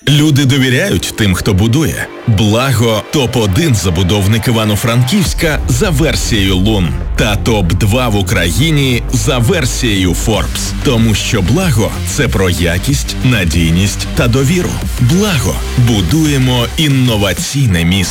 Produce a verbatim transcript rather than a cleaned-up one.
Люди довіряють тим, хто будує. Благо – топ один забудовник Івано-Франківська за версією Лун та топ два в Україні за версією Forbes. Тому що Благо – це про якість, надійність та довіру. Благо – будуємо інноваційне місто.